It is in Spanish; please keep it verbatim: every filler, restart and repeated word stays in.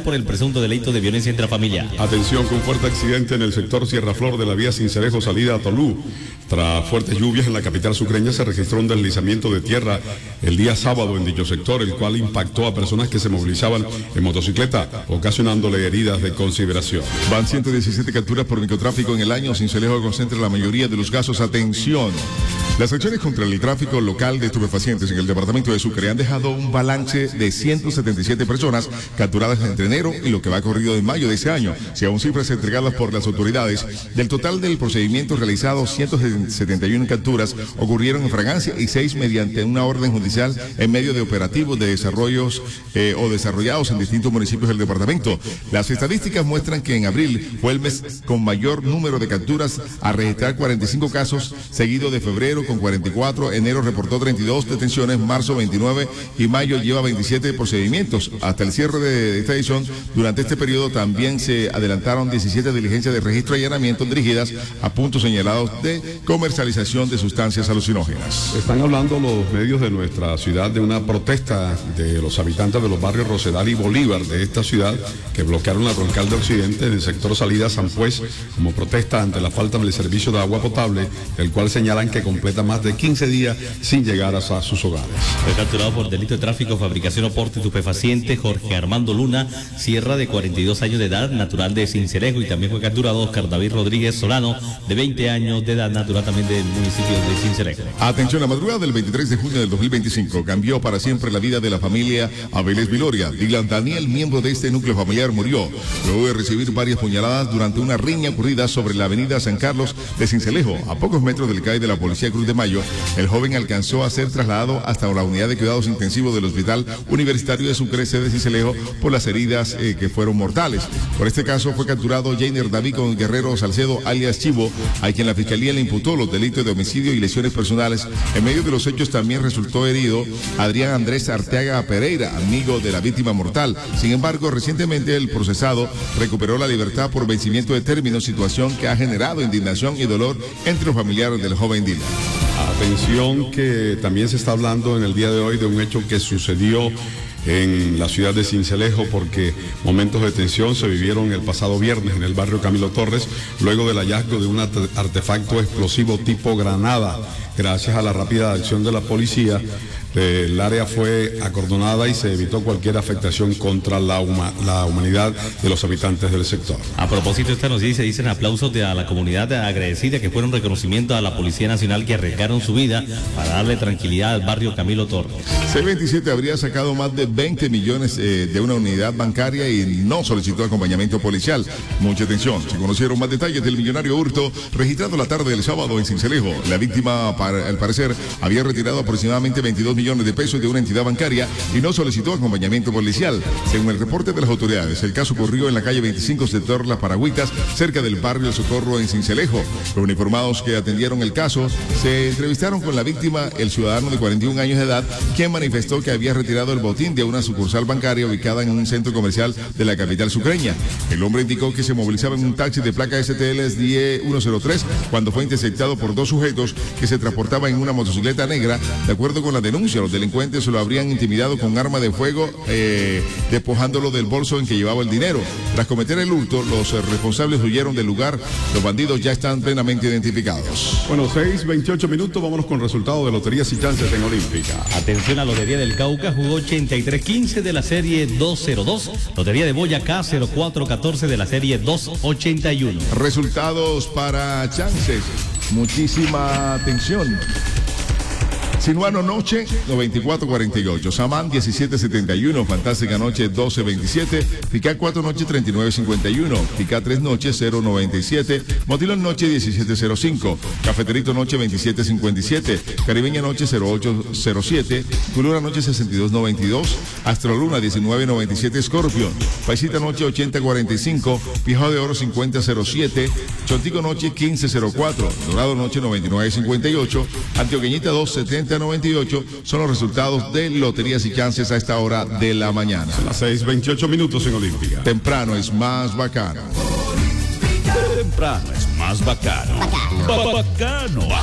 por el presunto delito de violencia intrafamiliar. Atención, con fuerte accidente en el sector Sierra Flor de la vía Sincelejo salida a Tolú. Tras fuertes lluvias en la capital sucreña se registró un deslizamiento de tierra el día sábado en dicho sector, el cual impactó a personas que se movilizaban en motocicleta, ocasionándole heridas de consideración. Van ciento diecisiete capturas por microtráfico en el año. Sincelejo concentra la mayoría de los casos. Atención. Las acciones contra el tráfico local de estupefacientes en el departamento de Sucre han dejado un balance de ciento setenta y siete personas capturadas entre enero y lo que va corrido de mayo de ese año, según cifras entregadas por las autoridades. Del total del procedimiento realizado, ciento setenta y una capturas ocurrieron en fragancia y seis mediante una orden judicial en medio de operativos de desarrollos eh, o desarrollados en distintos municipios del departamento. Las estadísticas muestran que en abril fue el mes con mayor número de capturas, a registrar cuarenta y cinco casos, seguido de febrero con cuarenta y cuatro, enero reportó treinta y dos detenciones, marzo veintinueve y mayo lleva veintisiete procedimientos. Hasta el cierre de esta edición, durante este periodo también se adelantaron diecisiete diligencias de registro y allanamiento dirigidas a puntos señalados de comercialización de sustancias alucinógenas. Están hablando los medios de nuestra ciudad de una protesta de los habitantes de los barrios Rosedal y Bolívar de esta ciudad que bloquearon la troncal de Occidente en el sector salida San Pues como protesta ante la falta del servicio de agua potable, el cual señalan que completa más de quince días sin llegar a sus hogares. Fue capturado por delito de tráfico, fabricación o porte estupefaciente Jorge Armando Luna Sierra, de cuarenta y dos años de edad, natural de Sincelejo, y también fue capturado Oscar David Rodríguez Solano, de veinte años de edad, natural también del municipio de Sincelejo. Atención, la madrugada del veintitrés de junio del dos mil veinticinco cambió para siempre la vida de la familia Abeles Viloria. Dylan Daniel, miembro de este núcleo familiar, murió luego de recibir varias puñaladas durante una riña ocurrida sobre la avenida San Carlos de Sincelejo, a pocos metros del C A I de la Policía Cruz de Mayo. El joven alcanzó a ser trasladado hasta la unidad de cuidados intensivos del Hospital Universitario de Sucre, sede de Sincelejo, por las heridas eh, que fueron mortales. Por este caso fue capturado Jainer David Guerrero Salcedo, alias Chivo, a quien la Fiscalía le imputó los delitos de homicidio y lesiones personales. En medio de los hechos también resultó herido Adrián Andrés Arteaga Pereira, amigo de la víctima mortal. Sin embargo, recientemente el procesado recuperó la libertad por vencimiento de término, situación que ha generado indignación y dolor entre los familiares del joven Dylan. Atención, que también se está hablando en el día de hoy de un hecho que sucedió en la ciudad de Sincelejo, porque momentos de tensión se vivieron el pasado viernes en el barrio Camilo Torres, luego del hallazgo de un artefacto explosivo tipo granada. Gracias a la rápida acción de la policía, el área fue acordonada y se evitó cualquier afectación contra la, huma, la humanidad de los habitantes del sector. A propósito de esta noticia, dicen aplausos de, a la comunidad agradecida, que fue un reconocimiento a la Policía Nacional, que arriesgaron su vida para darle tranquilidad al barrio Camilo Torres. C veintisiete habría sacado más de veinte millones eh, de una unidad bancaria y no solicitó acompañamiento policial. Mucha atención, se conocieron más detalles del millonario hurto registrado la tarde del sábado en Sincelejo. La víctima, para, al parecer, había retirado aproximadamente veintidós millones de pesos de una entidad bancaria y no solicitó acompañamiento policial. Según el reporte de las autoridades, el caso ocurrió en la calle veinticinco, sector Las Paragüitas, cerca del barrio Socorro en Sincelejo. Los uniformados que atendieron el caso se entrevistaron con la víctima, el ciudadano de cuarenta y un años de edad, quien manifestó que había retirado el botín de una sucursal bancaria ubicada en un centro comercial de la capital sucreña. El hombre indicó que se movilizaba en un taxi de placa S T L diez mil tres cuando fue interceptado por dos sujetos que se transportaban en una motocicleta negra. De acuerdo con la denuncia, los delincuentes se lo habrían intimidado con arma de fuego, eh, despojándolo del bolso en que llevaba el dinero. Tras cometer el hurto, los eh, responsables huyeron del lugar. Los bandidos ya están plenamente identificados. Bueno, seis veintiocho minutos, vámonos con resultados de Loterías y Chances en Olímpica. Atención, a Lotería del Cauca jugó ochenta y tres quince de la serie dos cero dos, Lotería de Boyacá cero cuatro catorce de la serie dos ochenta y uno. Resultados para Chances. Muchísima atención. Sinuano Noche, noventa y cuatro cuarenta y ocho. Samán, diecisiete setenta y uno. Fantástica Noche, doce veintisiete. Pica cuatro Noche, treinta y nueve cincuenta y uno. Pica tres Noche, cero noventa y siete. Motilón Noche, diecisiete cero cinco. Cafeterito Noche, veintisiete cincuenta y siete. Caribeña Noche, cero ocho cero siete. Culura Noche, sesenta y dos noventa y dos. Astroluna, diecinueve noventa y siete. Scorpion. Paisita Noche, ochenta cuarenta y cinco. Pijao de Oro, cincuenta cero siete. Chontico Noche, quince cero cuatro. Dorado Noche, noventa y nueve cincuenta y ocho. Antioqueñita dos setenta noventa y ocho son los resultados de Loterías y Chances a esta hora de la mañana. Son las seis veintiocho minutos en Olímpica. Temprano es más bacano. Temprano es más bacano. Bacano. Bacano.